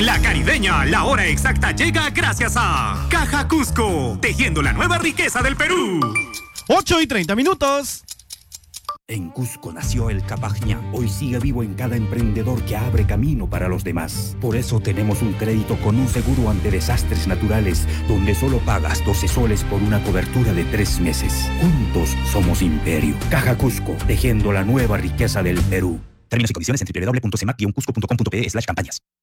En La Caribeña, la hora exacta llega gracias a Caja Cusco, tejiendo la nueva riqueza del Perú. 8:30. En Cusco nació el Capajñá. Hoy sigue vivo en cada emprendedor que abre camino para los demás. Por eso tenemos un crédito con un seguro ante desastres naturales, donde solo pagas 12 soles por una cobertura de 3 meses. Juntos somos Imperio. Caja Cusco, tejiendo la nueva riqueza del Perú. Términos y condiciones en www.cemac-cusco.com.pe/campañas.